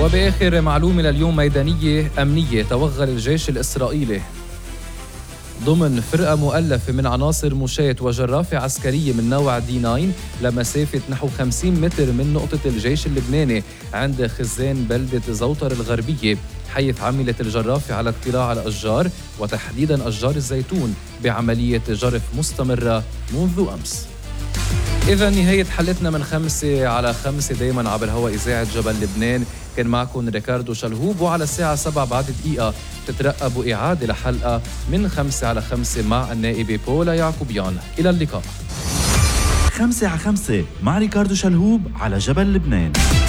وبآخر معلومة لليوم ميدانية أمنية، توغل الجيش الإسرائيلي ضمن فرقة مؤلفة من عناصر مشاة وجرافة عسكرية من نوع D9 لمسافة نحو 50 متر من نقطة الجيش اللبناني عند خزان بلدة زوطر الغربية، حيث عملت الجرافة على اطلاع الأشجار وتحديداً أشجار الزيتون بعملية جرف مستمرة منذ أمس. إذا نهاية حلتنا من 5 على 5 دايماً عبر هوا إذاعة جبل لبنان. كان معكم ريكاردو شلهوب، وعلى الساعة 7 بعد دقيقة تترقبوا إعادة لحلقة من 5 على 5 مع النائبة بولا يعقوبيان. إلى اللقاء. 5 على 5 مع ريكاردو شلهوب على جبل لبنان.